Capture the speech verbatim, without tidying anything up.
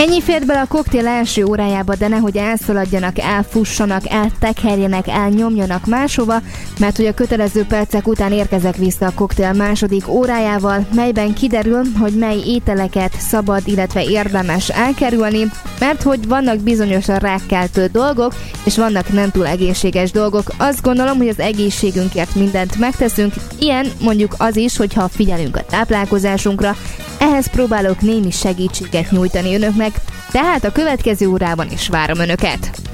Ennyi fért bele a koktél első órájába, de nehogy elszaladjanak, elfussanak, eltekerjenek, elnyomjanak máshova, mert hogy a kötelező percek után érkezek vissza a koktél második órájával, melyben kiderül, hogy mely ételeket szabad, illetve érdemes elkerülni, mert hogy vannak bizonyosan rákkeltő dolgok, és vannak nem túl egészséges dolgok. Azt gondolom, hogy az egészségünkért mindent megteszünk, ilyen mondjuk az is, hogyha figyelünk a táplálkozásunkra. Ehhez próbálok némi segítséget nyújtani önöknek, tehát a következő órában is várom önöket.